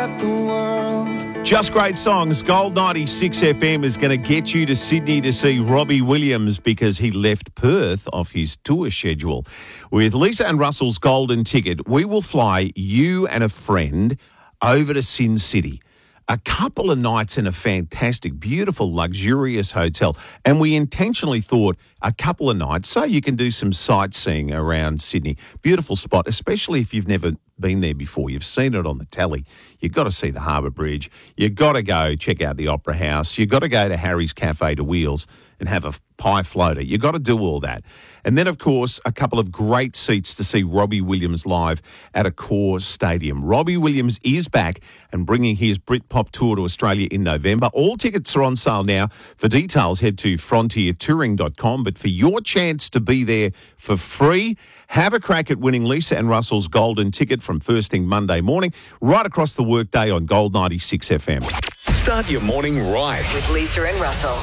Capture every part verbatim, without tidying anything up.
at the world. Just great songs. Gold ninety-six F M is going to get you to Sydney to see Robbie Williams because he left Perth off his tour schedule. With Lisa and Russell's golden ticket, we will fly you and a friend over to Sin City. A couple of nights in a fantastic, beautiful, luxurious hotel. And we intentionally thought a couple of nights so you can do some sightseeing around Sydney. Beautiful spot, especially if you've never been there before. You've seen it on the telly. You've got to see the Harbour Bridge. You've got to go check out the Opera House. You've got to go to Harry's Cafe to Wheels and have a pie floater. You've got to do all that. And then, of course, a couple of great seats to see Robbie Williams live at Accor Stadium. Robbie Williams is back and bringing his Britpop tour to Australia in November. All tickets are on sale now. For details, head to frontier touring dot com. But for your chance to be there for free, have a crack at winning Lisa and Russell's golden ticket from first thing Monday morning, right across the workday on Gold ninety-six F M. Start your morning right with Lisa and Russell.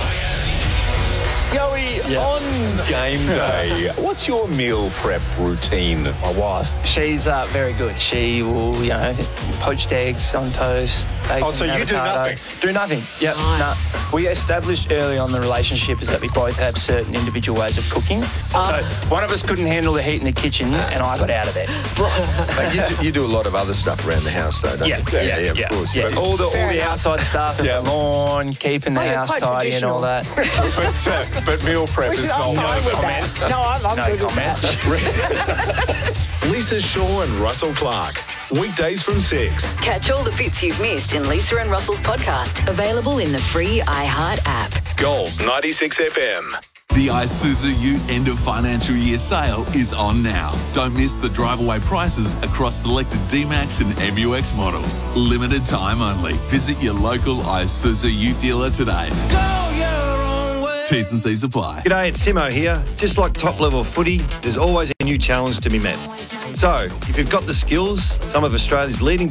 Joey, yeah. On game day, what's your meal prep routine? My wife, she's uh, very good. She will, you know, poached eggs on toast. Oh, so you do nothing? Do nothing. Yep. Nice. No. We established early on in the relationship is that we both have certain individual ways of cooking. Uh, so one of us couldn't handle the heat in the kitchen, and I got out of it. But you, do, you do a lot of other stuff around the house, though, don't yeah, you? Yeah, yeah, yeah, yeah, of course. Yeah. But all the all the outside stuff, yeah. the lawn, keeping the oh, house tidy and all that. but, uh, but meal prep is not no comment. That. No, I'm, I'm no good comment. With Lisa Shaw and Russell Clark. Weekdays from six. Catch all the bits you've missed in Lisa and Russell's podcast. Available in the free iHeart app. Gold ninety-six F M. The Isuzu Ute end of financial year sale is on now. Don't miss the drive-away prices across selected D-Max and M U X models. Limited time only. Visit your local Isuzu Ute dealer today. Go your own way. T's and C's apply. G'day, it's Simo here. Just like top-level footy, there's always a new challenge to be met. So, if you've got the skills, some of Australia's leading